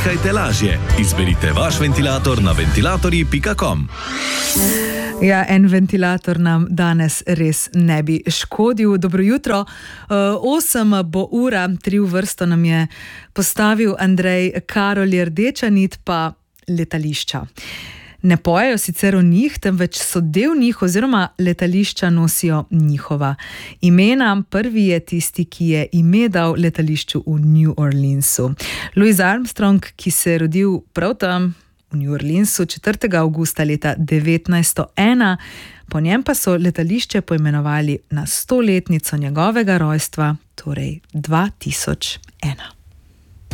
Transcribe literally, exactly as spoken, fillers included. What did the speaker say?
Dihajte lažje. Izberite vaš ventilator na ventilatorji pika com. Ja, en ventilator nam danes res ne bi škodil. Dobro jutro. Osem bo ura, tri v vrsto nam je postavil Andrej Karol, rdeča nit pa letališča. Ne pojejo sicer o njih, temveč so del njih oziroma letališča nosijo njihova imena. Prvi je tisti, ki je ime dal letališču v New Orleansu. Louis Armstrong, ki se je rodil prav tam v New Orleansu četrtega avgusta leta devetnajststo ena, po njem pa so letališče poimenovali na stoletnico njegovega rojstva, torej dva tisoč ena.